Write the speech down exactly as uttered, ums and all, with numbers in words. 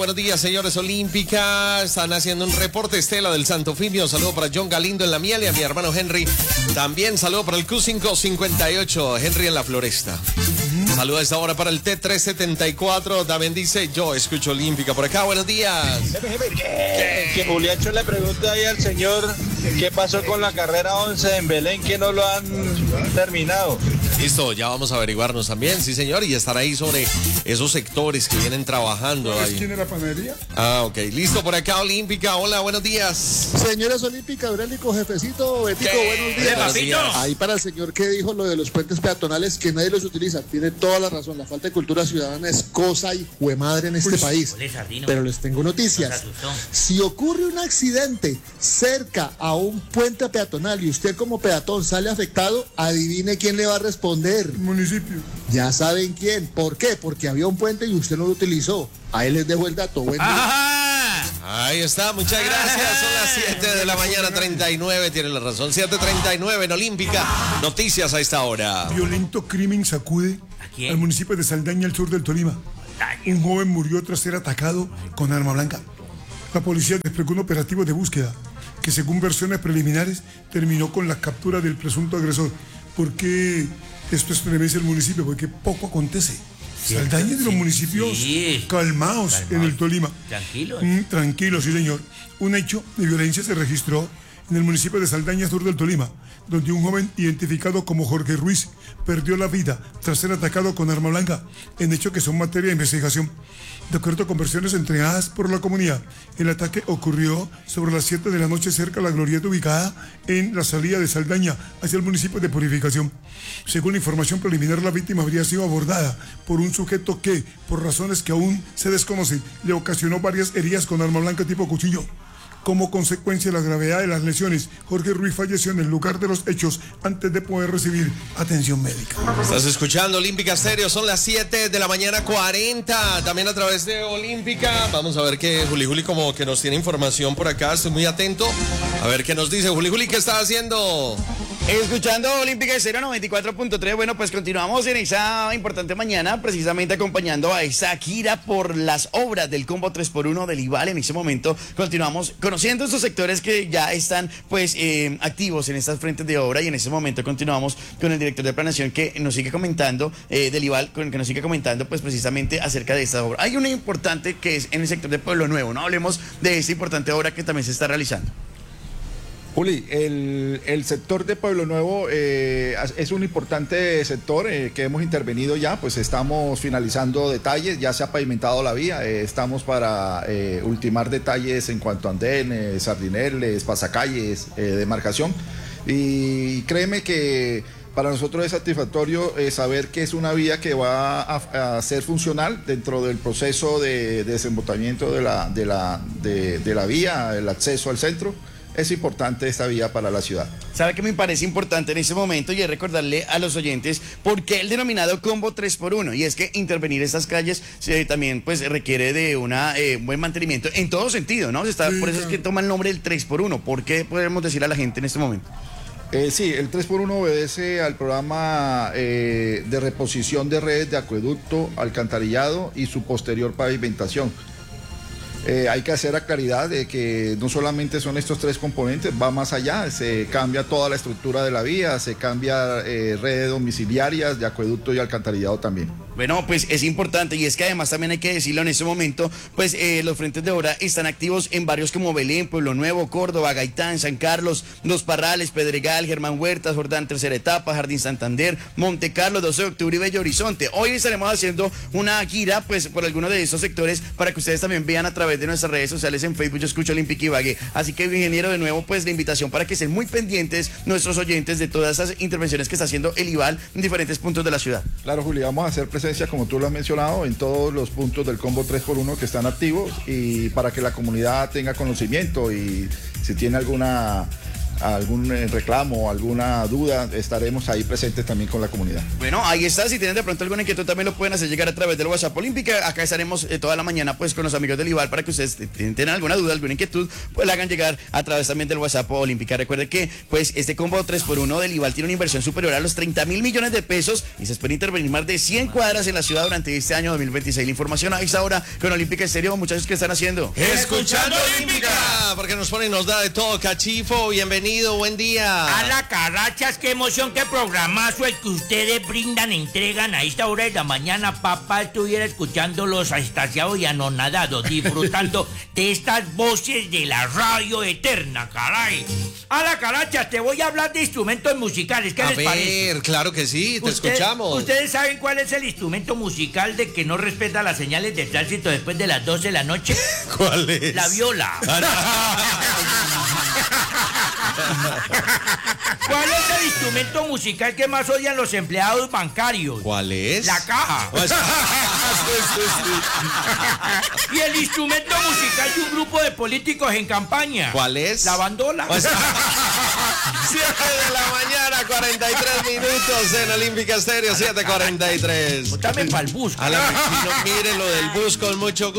Buenos días, señores Olímpica. Están haciendo un reporte Estela del Santo Fimio. Saludo para John Galindo en la miel y a mi hermano Henry. También saludo para el Q cinco cincuenta y ocho, Henry en la Floresta. Saludo a esta hora para el T trescientos setenta y cuatro. También dice, yo escucho Olímpica por acá. Buenos días. Que, que Juliacho le pregunta ahí al señor qué pasó con la carrera once en Belén, que no lo han terminado. Listo, ya vamos a averiguarnos también, sí señor, y estar ahí sobre esos sectores que vienen trabajando ahí. ¿Quién era panadería? Ah, ok. Listo por acá, Olímpica. Hola, buenos días. Señores Olímpica, Aurélico, jefecito, Betico, buenos días. Buenos días. Ahí para el señor que dijo lo de los puentes peatonales, que nadie los utiliza, tiene toda la razón. La falta de cultura ciudadana es cosa y juemadre en este Uy, país. Pero les tengo noticias. Si ocurre un accidente cerca a un puente peatonal y usted como peatón sale afectado, adivine quién le va a responder. El municipio. Ya saben quién. ¿Por qué? Porque había un puente y usted no lo utilizó. Ahí les dejo el dato. Buen día. Ahí está, muchas gracias. Son las siete de la mañana, treinta y nueve. Tienen la razón, siete treinta y nueve en Olímpica. Noticias a esta hora. Violento crimen sacude al municipio de Saldaña, al sur del Tolima. Un joven murió tras ser atacado con arma blanca. La policía desplegó un operativo de búsqueda que, según versiones preliminares, terminó con la captura del presunto agresor. ¿Por qué esto estremece el municipio? Porque poco acontece. Saldaña es de los municipios sí. calmados, calmados en el Tolima. Tranquilos. Mm, tranquilos, sí señor. Un hecho de violencia se registró en el municipio de Saldaña, sur del Tolima, donde un joven identificado como Jorge Ruiz perdió la vida tras ser atacado con arma blanca, en hechos que son materia de investigación. De acuerdo con versiones entregadas por la comunidad, el ataque ocurrió sobre las siete de la noche cerca de la glorieta ubicada en la salida de Saldaña hacia el municipio de Purificación. Según la información preliminar, la víctima habría sido abordada por un sujeto que, por razones que aún se desconocen, le ocasionó varias heridas con arma blanca tipo cuchillo. Como consecuencia de la gravedad de las lesiones, Jorge Ruiz falleció en el lugar de los hechos antes de poder recibir atención médica. Estás escuchando Olímpica Stereo, son las siete de la mañana cuarenta, también a través de Olímpica. Vamos a ver que Juli Juli como que nos tiene información por acá, estoy muy atento. A ver qué nos dice Juli Juli, ¿qué está haciendo? Escuchando Olímpica Stereo noventa y cuatro punto tres. Bueno, pues continuamos en esa importante mañana, precisamente acompañando a esa gira por las obras del combo tres por uno del IVAL. En ese momento continuamos conociendo estos sectores que ya están pues eh, activos en estas frentes de obra, y en ese momento continuamos con el director de planeación que nos sigue comentando eh, del IVAL, con, que nos sigue comentando pues precisamente acerca de esta obra. Hay una importante que es en el sector de Pueblo Nuevo, ¿no? Hablemos de esta importante obra que también se está realizando. Juli, el, el sector de Pueblo Nuevo eh, es un importante sector eh, que hemos intervenido ya, pues estamos finalizando detalles, ya se ha pavimentado la vía, eh, estamos para eh, ultimar detalles en cuanto a andenes, sardineles, pasacalles, eh, demarcación, y créeme que para nosotros es satisfactorio eh, saber que es una vía que va a, a ser funcional dentro del proceso de, de desembotamiento de la, de, la, de, de la vía, el acceso al centro. Es importante esta vía para la ciudad. ¿Sabe qué me parece importante en este momento? Y es recordarle a los oyentes por qué el denominado combo tres por uno. Y es que intervenir estas calles eh, también pues requiere de un eh, buen mantenimiento en todo sentido, ¿no? Se está, sí, por eso claro. Es que toma el nombre del tres por uno. ¿Por qué podemos decir a la gente en este momento? Eh, sí, el tres por uno obedece al programa eh, de reposición de redes de acueducto, alcantarillado y su posterior pavimentación. Eh, hay que hacer la claridad de que no solamente son estos tres componentes, va más allá, se cambia toda la estructura de la vía, se cambia eh, redes domiciliarias de acueducto y alcantarillado también. Bueno, pues es importante, y es que además también hay que decirlo en este momento, pues eh, los frentes de obra están activos en barrios como Belén, Pueblo Nuevo, Córdoba, Gaitán, San Carlos, Los Parrales, Pedregal, Germán Huertas, Jordán Tercera Etapa, Jardín Santander, Monte Carlo, doce de octubre y Bello Horizonte. Hoy estaremos haciendo una gira pues por algunos de estos sectores para que ustedes también vean a través de nuestras redes sociales en Facebook. Yo escucho Olímpica Ibagué. Así que, ingeniero, de nuevo pues la invitación para que estén muy pendientes nuestros oyentes de todas esas intervenciones que está haciendo el IVAL en diferentes puntos de la ciudad. Claro, Juli, vamos a hacer presencia, como tú lo has mencionado, en todos los puntos del combo tres por uno que están activos, y para que la comunidad tenga conocimiento, y si tiene alguna algún eh, reclamo, alguna duda, estaremos ahí presentes también con la comunidad. Bueno, ahí está, si tienen de pronto alguna inquietud también lo pueden hacer llegar a través del WhatsApp Olímpica. Acá estaremos eh, toda la mañana pues con los amigos del IVAL para que ustedes tengan alguna duda, alguna inquietud, pues la hagan llegar a través también del WhatsApp Olímpica. Recuerden que pues este combo tres por uno del IVAL tiene una inversión superior a los treinta mil millones de pesos y se espera intervenir más de cien cuadras en la ciudad durante este año dos mil veintiséis. La información a esta hora con Olímpica Estéreo. Muchachos, ¿qué están haciendo? Escuchando Olímpica, porque nos pone y nos da de todo. Cachifo, bienvenido, buen día. A la carachas, qué emoción, qué programazo el que ustedes brindan, entregan a esta hora de la mañana. Papá estuviera escuchándolos extasiado y anonadado, disfrutando de estas voces de la radio eterna, caray. A la carachas, te voy a hablar de instrumentos musicales, ¿qué a les ver, parece? Claro que sí, te Usted, escuchamos. ¿Ustedes saben cuál es el instrumento musical de que no respeta las señales de tránsito después de las doce de la noche? ¿Cuál es? La viola. ¿Cuál es el instrumento musical que más odian los empleados bancarios? ¿Cuál es? La caja. Y el instrumento musical de un grupo de políticos en campaña. ¿Cuál es? La bandola. siete de la mañana, cuarenta y tres minutos en Olímpica Estéreo, siete cuarenta y tres. Bótame pa'l bus. A la, mire lo del bus con mucho gusto.